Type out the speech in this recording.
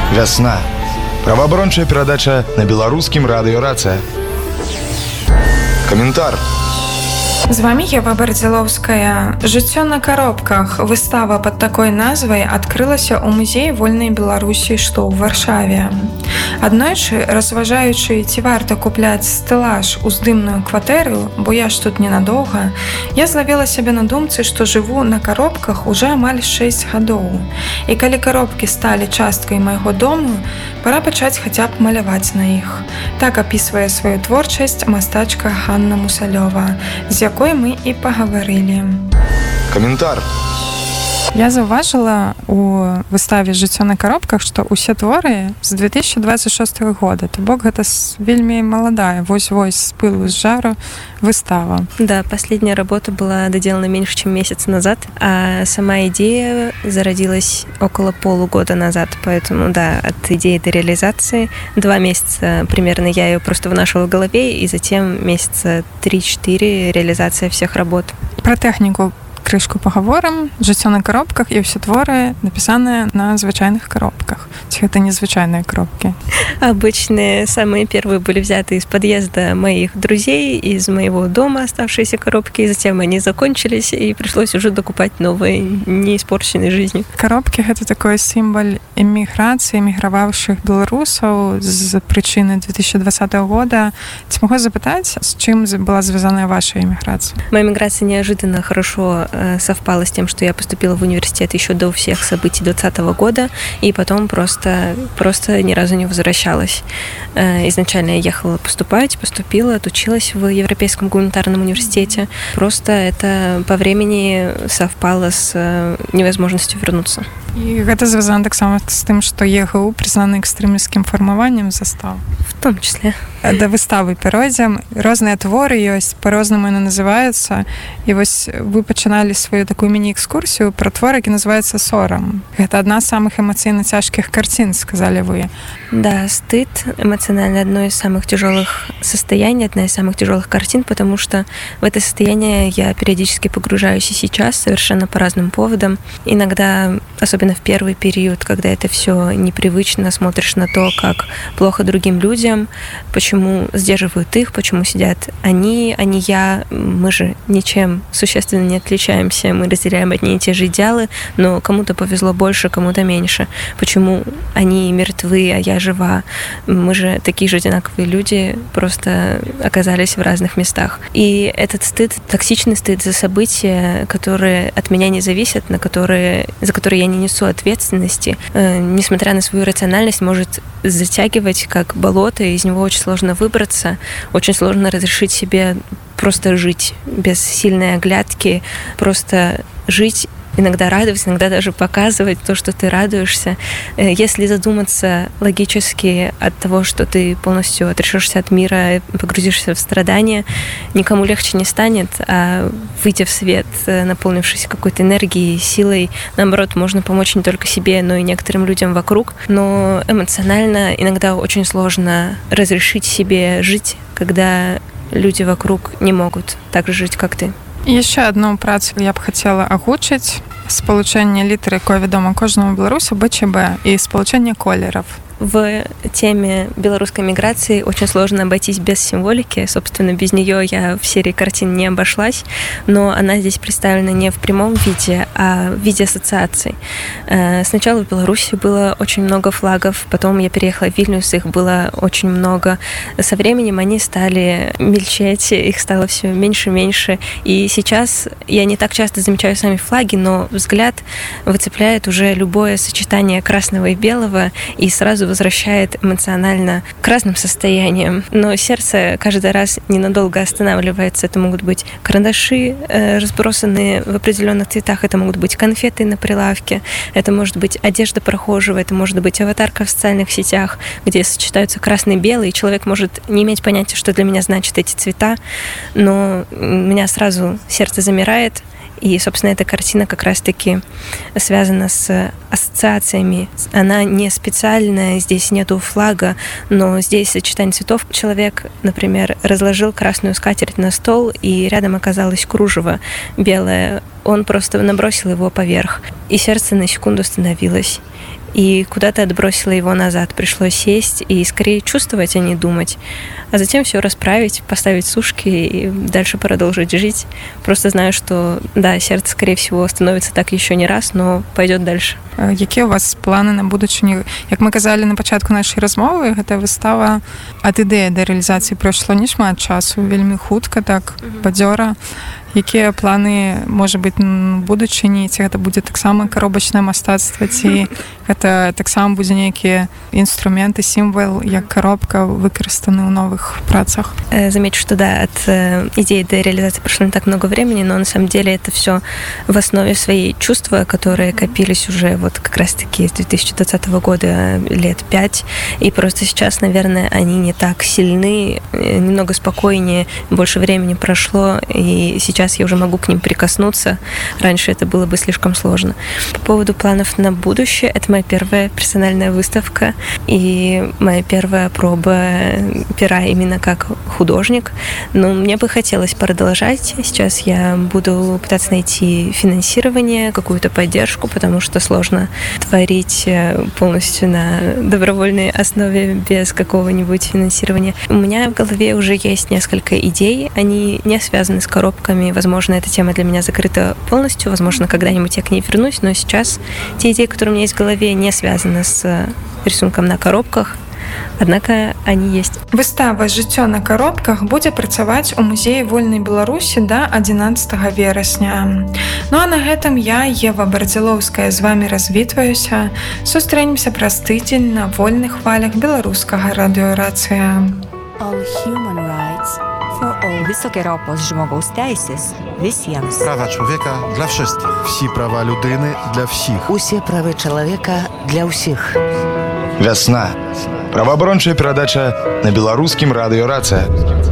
Вясна. Праваабарончая перадача на беларускім радыё «Рацыя». Каментар. З вами Ева Бардзілоўская. «Жыццё на коробках». Выстава под такой назвай адкрылася ў музеі вольнай Беларусі, што ў Варшаве. Аднойчы, разважаючы, ці варта купляць стэлаж у здымную кватэру, бо я ж тут ненадоўга, я злавіла сябе на думцы, што жыву на коробках уже амаль 6 гадоў. І калі коробкі сталі часткай майго дому, пора пачаць хаця б маляваць на іх. Так апісвае сваю творчасць мастачка Ганна Мусалёва, з якой мы і пагаварылі. Каментар. Я заўважыла у выставе «Жыццё на коробках», што ўсе творы з 2026 года. То бок гэта вельмі маладая, вось-вось з пылу, з жару выстава. Да, последняя работа была доделана меньше, чем месяц назад, а сама идея зародилась около полугода назад. Поэтому, да, от идеи до реализации 2 месяца примерно я ее просто вынашивала в голове, и затем месяца 3-4 реализация всех работ. Про тэхніку крышку паговорым. «Жыццё на коробках» і ўсе творы напісаныя на звычайных коробках. Ці гэта незвычайныя коробкі? Обычные, самые первые были взяты из подъезда моих друзей, из моего дома оставшиеся коробки, и затем они закончились, и пришлось уже докупать новые, не испорченной жизнью. Коробки — это такой символ эміграцыі, эміграваўшых беларусаў з прычыны 2020 года. Ці могу запытаць, с чым была звязаная ваша эміграцыя? Моя эмиграция неожиданно хорошо совпало с тем, что я поступила в университет еще до всех событий 2020 года, и потом просто ни разу не возвращалась. Изначально я ехала поступать, поступила, отучилась в Европейском гуманитарном университете. Просто это по времени совпало с невозможностью вернуться. І гэта звязана таксама з тым, што ЕГУ прызнаны экстрэмісцкім фармаваннем застаў. В том числе. Да выставы перайдзем. Розныя творы ёсць, па-рознаму яны называюцца. І вось вы пачыналі сваю такую міні-экскурсію пра твор, які называецца «Сорам». Гэта адна з самых эмацыйна цяжкіх карцін, сказали вы. Да, стыд эмоционально одно из самых тяжелых состояний, одна из самых тяжелых картин, потому что в это состояние я периодически погружаюсь и сейчас совершенно по разным поводам. Иногда, особенно в первый период, когда это все непривычно, смотришь на то, как плохо другим людям, почему сдерживают их, почему сидят они, а не я. Мы же ничем существенно не отличаемся, мы разделяем одни и те же идеалы, но кому-то повезло больше, кому-то меньше. Почему они мертвы, а я жива? Мы же такие же одинаковые люди, просто оказались в разных местах. И этот стыд, токсичный стыд за события, которые от меня не зависят, за которые я не несу ответственности, несмотря на свою рациональность, может затягивать как болото, и из него очень сложно выбраться, очень сложно разрешить себе просто жить без сильной оглядки, просто жить, иногда радоваться, иногда даже показывать то, что ты радуешься. Если задуматься логически от того, что ты полностью отрешешься от мира, погрузишься в страдания, никому легче не станет, а выйдя в свет, наполнившись какой-то энергией, силой, наоборот, можно помочь не только себе, но и некоторым людям вокруг. Но эмоционально иногда очень сложно разрешить себе жить, когда люди вокруг не могут так же жить, как ты. Яшчэ адну працу я б хацела агучыць. Спалучэнне літар, якое вядома кожнаму беларусу, БЧБ, і спалучэнне колераў. В теме белорусской миграции очень сложно обойтись без символики. Собственно, без нее я в серии картин не обошлась, но она здесь представлена не в прямом виде, а в виде ассоциаций. Сначала в Беларуси было очень много флагов, потом я переехала в Вильнюс, их было очень много. Со временем они стали мельчеть, их стало все меньше и меньше. И сейчас я не так часто замечаю сами флаги, но взгляд выцепляет уже любое сочетание красного и белого, и сразу возвращает эмоционально к разным состояниям. Но сердце каждый раз ненадолго останавливается. Это могут быть карандаши, разбросанные в определенных цветах, это могут быть конфеты на прилавке, это может быть одежда прохожего, это может быть аватарка в социальных сетях, где сочетаются красный и белый, и человек может не иметь понятия, что для меня значат эти цвета, но у меня сразу сердце замирает. И, собственно, эта картина как раз-таки связана с ассоциациями. Она не специальная, здесь нету флага, но здесь сочетание цветов. Человек, например, разложил красную скатерть на стол, и рядом оказалось кружево белое. Он просто набросил его поверх, и сердце на секунду остановилось. и куда-то отбросила его назад. Пришлось сесть и скорее чувствовать, а не думать. А затем все расправить, поставить сушки и дальше продолжить жить. Просто знаю, что, да, сердце, скорее всего, остановится так еще не раз, но пойдет дальше. Які у вас планы на будучыню? Як мы казалі на пачатку нашай размовы, гэтая выстава ад ідэі да рэалізацыі прайшло не шмат часу, вельмі хутка, так, бадзёра. Якія планы, можа быць, будучыні, ці гэта будзе таксама каробачнае мастацтва, ці гэта таксама будзе нейкія інструменты, сімвал, як коробка, выкарыстаны ў новых працах? Замечу, что да, от идеи до реализации прошло не так много времени, но на самом деле это все в основе своей чувства, которые копились уже вот как раз-таки с 2020 года, лет 5, и просто сейчас, наверное, они не так сильны, немного спокойнее, больше времени прошло, и сейчас я уже могу к ним прикоснуться. Раньше это было бы слишком сложно. По поводу планов на будущее, это моя первая персональная выставка и моя первая проба пера именно как художник. Но мне бы хотелось продолжать. Сейчас я буду пытаться найти финансирование, какую-то поддержку, потому что сложно творить полностью на добровольной основе без какого-нибудь финансирования. У меня в голове уже есть несколько идей. Они не связаны с коробками. Возможно, эта тема для меня закрыта полностью. Возможно, когда-нибудь я к ней вернусь. Но сейчас те идеи, которые у меня есть в голове, не связаны с рисунком на коробках. Однако они есть. Выстава «Жыццё на коробках» будзе працаваць у музеі вольнай Беларусі да 11 верасня. Ну а на гэтым я, Ева Бардзілоўская, з вами развітваюся. Сустрэнемся праз тыдзень на вольных хвалях беларускага радыёрацыя. All human rights for all. Wysokie ropos žmogaus teisės visiems. Права чоловіка для всіх. Всі права людини для всіх. Усе правы чалавека для ўсіх. Вясна. Праваабарончая перадача на беларускім радыёрацыя.